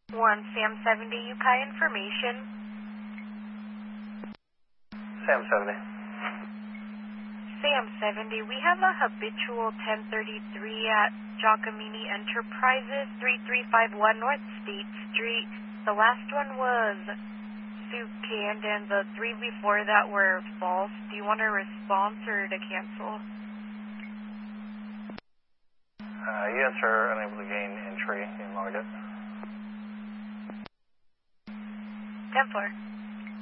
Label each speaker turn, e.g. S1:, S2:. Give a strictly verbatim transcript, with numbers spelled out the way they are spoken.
S1: one Sam seventy, Yukai information.
S2: Sam seventy.
S1: Sam seventy, we have a habitual ten thirty-three at Giacomini Enterprises, three three five one North State Street. The last one was Sue Canned, and the three before that were false. Do you want a response or to cancel?
S2: Uh, yes, sir. Unable to gain entry. You logged it.
S1: ten four.